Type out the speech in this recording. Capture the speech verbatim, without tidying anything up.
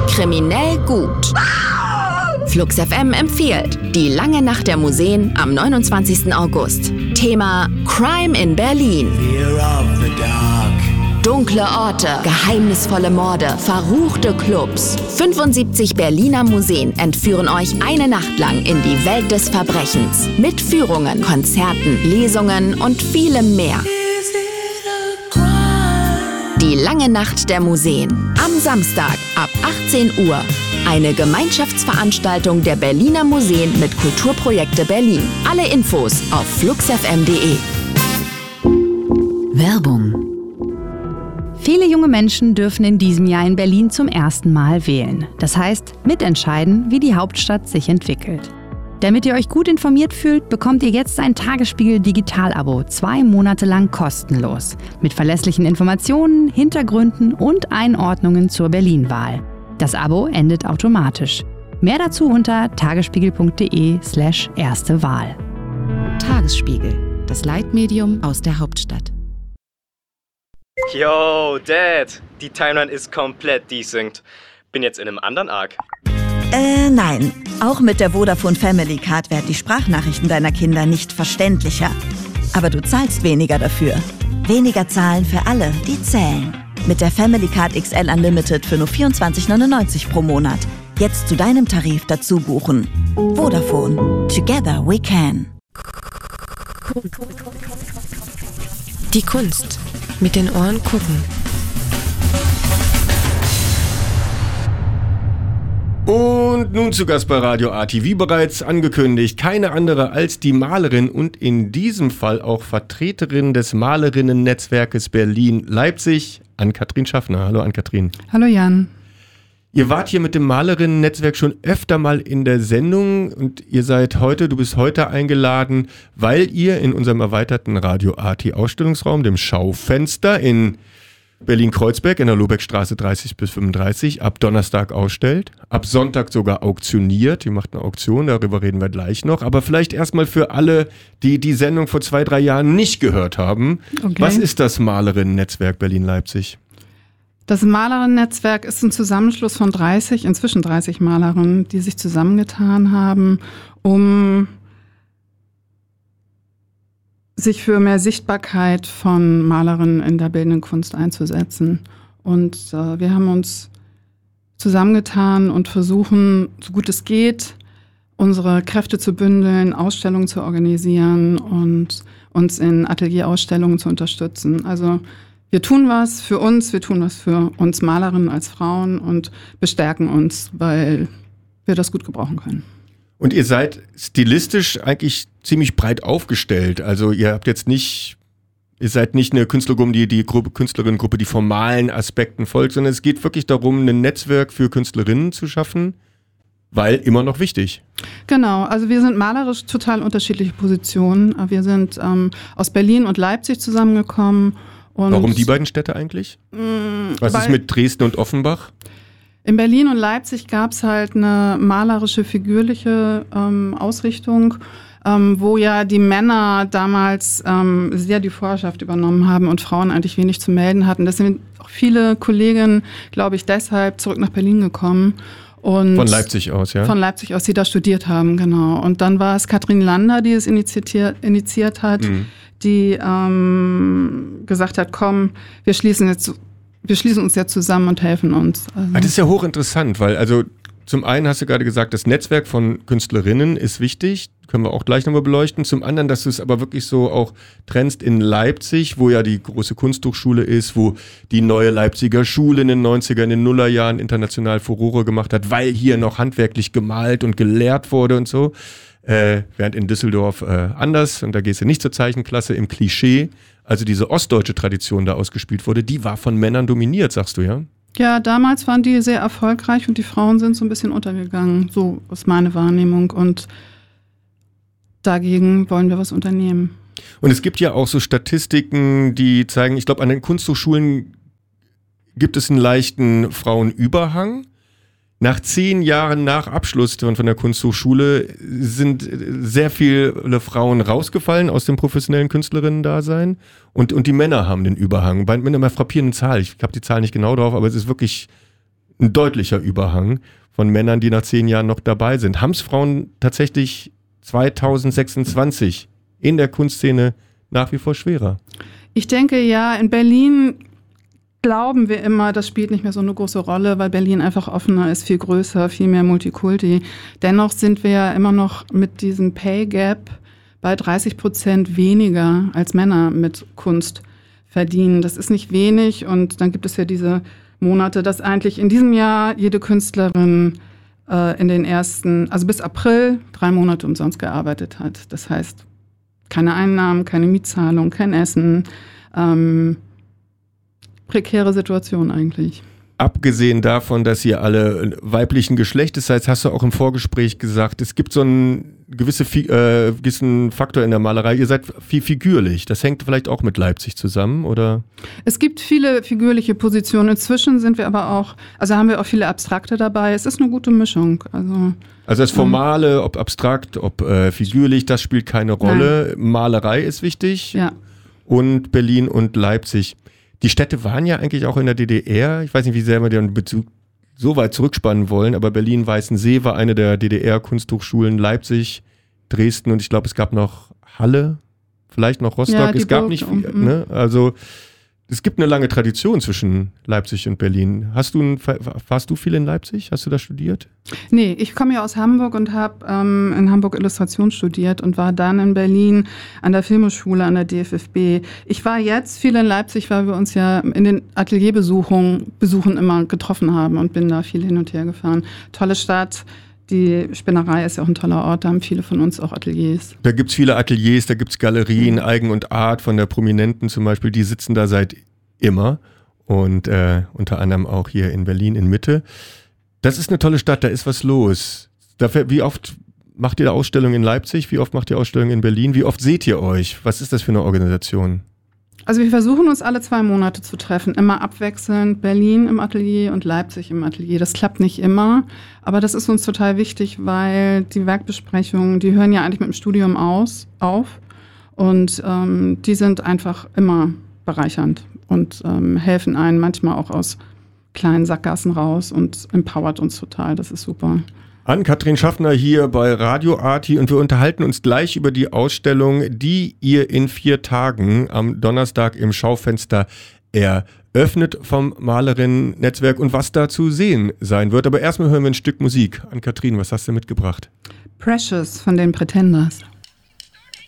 kriminell gut. Flux F M empfiehlt Die lange Nacht der Museen am neunundzwanzigsten August. Thema Crime in Berlin. Fear of the dark. Dunkle Orte, geheimnisvolle Morde, verruchte Clubs. fünfundsiebzig Berliner Museen entführen euch eine Nacht lang in die Welt des Verbrechens. Mit Führungen, Konzerten, Lesungen und vielem mehr. Die lange Nacht der Museen. Am Samstag ab achtzehn Uhr. Eine Gemeinschaftsveranstaltung der Berliner Museen mit Kulturprojekte Berlin. Alle Infos auf fluxfm punkt de. Werbung. Viele junge Menschen dürfen in diesem Jahr in Berlin zum ersten Mal wählen. Das heißt, mitentscheiden, wie die Hauptstadt sich entwickelt. Damit ihr euch gut informiert fühlt, bekommt ihr jetzt ein Tagesspiegel Digital-Abo, zwei Monate lang kostenlos. Mit verlässlichen Informationen, Hintergründen und Einordnungen zur Berlin-Wahl. Das Abo endet automatisch. Mehr dazu unter tagesspiegel.de slash erste Wahl. Tagesspiegel, das Leitmedium aus der Hauptstadt. Yo, Dad, die Timeline ist komplett desynced. Bin jetzt in einem anderen Arc. Äh, nein. Auch mit der Vodafone Family Card werden die Sprachnachrichten deiner Kinder nicht verständlicher. Aber du zahlst weniger dafür. Weniger zahlen für alle, die zählen. Mit der Family Card X L Unlimited für nur vierundzwanzig neunundneunzig pro Monat. Jetzt zu deinem Tarif dazu buchen. Vodafone. Together we can. Die Kunst. Mit den Ohren gucken. Und nun zu Gast bei Radio A T, wie bereits angekündigt, keine andere als die Malerin und in diesem Fall auch Vertreterin des Malerinnen-Netzwerkes Berlin-Leipzig, Ann-Kathrin Schaffner. Hallo Ann-Kathrin. Hallo Jan. Ihr wart hier mit dem Malerinnen-Netzwerk schon öfter mal in der Sendung und ihr seid heute, du bist heute eingeladen, weil ihr in unserem erweiterten Radio A T Ausstellungsraum, dem Schaufenster in Berlin-Kreuzberg in der Lobeckstraße dreißig bis fünfunddreißig ab Donnerstag ausstellt, ab Sonntag sogar auktioniert. Ihr macht eine Auktion, darüber reden wir gleich noch. Aber vielleicht erstmal für alle, die die Sendung vor zwei, drei Jahren nicht gehört haben. Okay. Was ist das Malerinnen-Netzwerk Berlin-Leipzig? Das Malerinnen-Netzwerk ist ein Zusammenschluss von dreißig, inzwischen dreißig Malerinnen, die sich zusammengetan haben, um sich für mehr Sichtbarkeit von Malerinnen in der bildenden Kunst einzusetzen. Und äh, wir haben uns zusammengetan und versuchen, so gut es geht, unsere Kräfte zu bündeln, Ausstellungen zu organisieren und uns in Atelierausstellungen zu unterstützen. Also wir tun was für uns, wir tun was für uns Malerinnen als Frauen und bestärken uns, weil wir das gut gebrauchen können. Und ihr seid stilistisch eigentlich ziemlich breit aufgestellt. Also ihr habt jetzt nicht, ihr seid nicht eine Künstlergruppe, die die Gruppe, Künstlerinnengruppe, die formalen Aspekten folgt, sondern es geht wirklich darum, ein Netzwerk für Künstlerinnen zu schaffen, weil immer noch wichtig. Genau, also wir sind malerisch total unterschiedliche Positionen. Wir sind ähm, aus Berlin und Leipzig zusammengekommen. Und warum die beiden Städte eigentlich? Mh, Was ist mit Dresden und Offenbach? In Berlin und Leipzig gab es halt eine malerische, figürliche ähm, Ausrichtung, ähm, wo ja die Männer damals ähm, sehr die Vorherrschaft übernommen haben und Frauen eigentlich wenig zu melden hatten. Deswegen sind auch viele Kolleginnen, glaube ich, deshalb zurück nach Berlin gekommen. Und von Leipzig aus, ja? Von Leipzig aus, die da studiert haben, genau. Und dann war es Katrin Lander, die es initiiert, initiiert hat, mhm. die ähm, gesagt hat, komm, wir schließen jetzt Wir schließen uns jetzt zusammen und helfen uns. Also das ist ja hochinteressant, weil also zum einen hast du gerade gesagt, das Netzwerk von Künstlerinnen ist wichtig, können wir auch gleich nochmal beleuchten. Zum anderen, dass du es aber wirklich so auch trennst in Leipzig, wo ja die große Kunsthochschule ist, wo die neue Leipziger Schule in den neunziger, in den Nullerjahren international Furore gemacht hat, weil hier noch handwerklich gemalt und gelehrt wurde und so. Äh, während in Düsseldorf äh, anders, und da gehst du nicht zur Zeichenklasse, im Klischee, also diese ostdeutsche Tradition da ausgespielt wurde, die war von Männern dominiert, sagst du, ja? Ja, damals waren die sehr erfolgreich und die Frauen sind so ein bisschen untergegangen, so ist meine Wahrnehmung, und dagegen wollen wir was unternehmen. Und es gibt ja auch so Statistiken, die zeigen, ich glaube, an den Kunsthochschulen gibt es einen leichten Frauenüberhang. Nach zehn Jahren nach Abschluss von der Kunsthochschule sind sehr viele Frauen rausgefallen aus dem professionellen Künstlerinnen-Dasein und, und die Männer haben den Überhang. Bei mit einer frappierenden Zahl. Ich habe die Zahl nicht genau drauf, aber es ist wirklich ein deutlicher Überhang von Männern, die nach zehn Jahren noch dabei sind. Haben es Frauen tatsächlich zwanzig sechsundzwanzig in der Kunstszene nach wie vor schwerer? Ich denke ja, in Berlin glauben wir immer, das spielt nicht mehr so eine große Rolle, weil Berlin einfach offener ist, viel größer, viel mehr Multikulti. Dennoch sind wir ja immer noch mit diesem Pay Gap bei dreißig Prozent weniger als Männer mit Kunst verdienen. Das ist nicht wenig und dann gibt es ja diese Monate, dass eigentlich in diesem Jahr jede Künstlerin äh, in den ersten, also bis April, drei Monate umsonst gearbeitet hat. Das heißt, keine Einnahmen, keine Mietzahlung, kein Essen, ähm, prekäre Situation eigentlich. Abgesehen davon, dass ihr alle weiblichen Geschlechtes seid, hast du auch im Vorgespräch gesagt, es gibt so einen gewisse, äh, gewissen Faktor in der Malerei. Ihr seid viel figürlich. Das hängt vielleicht auch mit Leipzig zusammen, oder? Es gibt viele figürliche Positionen. Inzwischen sind wir aber auch, also haben wir auch viele Abstrakte dabei. Es ist eine gute Mischung. Also, also das Formale, ähm, ob abstrakt, ob äh, figürlich, das spielt keine Rolle. Nein. Malerei ist wichtig. Ja. Und Berlin und Leipzig. Die Städte waren ja eigentlich auch in der D D R. Ich weiß nicht, wie sehr wir den Bezug so weit zurückspannen wollen, aber Berlin-Weißensee war eine der D D R-Kunsthochschulen, Leipzig, Dresden und ich glaube, es gab noch Halle, vielleicht noch Rostock. Ja, es gab Burg, nicht viel, ne? Also es gibt eine lange Tradition zwischen Leipzig und Berlin. Hast du ein, warst du viel in Leipzig? Hast du da studiert? Nee, ich komme ja aus Hamburg und habe ähm, in Hamburg Illustration studiert und war dann in Berlin an der Filmhochschule, an der D F F B. Ich war jetzt viel in Leipzig, weil wir uns ja in den Atelierbesuchen Besuchen immer getroffen haben und bin da viel hin und her gefahren. Tolle Stadt. Die Spinnerei ist ja auch ein toller Ort, da haben viele von uns auch Ateliers. Da gibt es viele Ateliers, da gibt es Galerien, mhm. Eigen und Art von der Prominenten zum Beispiel, die sitzen da seit immer und äh, unter anderem auch hier in Berlin in Mitte. Das ist eine tolle Stadt, da ist was los. Dafür, wie oft macht ihr Ausstellungen in Leipzig, wie oft macht ihr Ausstellungen in Berlin, wie oft seht ihr euch? Was ist das für eine Organisation? Also wir versuchen uns alle zwei Monate zu treffen, immer abwechselnd, Berlin im Atelier und Leipzig im Atelier. Das klappt nicht immer, aber das ist uns total wichtig, weil die Werkbesprechungen, die hören ja eigentlich mit dem Studium aus, auf und ähm, die sind einfach immer bereichernd und ähm, helfen einen manchmal auch aus kleinen Sackgassen raus und empowert uns total, das ist super. Ann-Kathrin Schaffner hier bei Radio Arti und wir unterhalten uns gleich über die Ausstellung, die ihr in vier Tagen am Donnerstag im Schaufenster eröffnet vom Malerinnen-Netzwerk und was da zu sehen sein wird. Aber erstmal hören wir ein Stück Musik. Ann-Kathrin, was hast du mitgebracht? Precious von den Pretenders.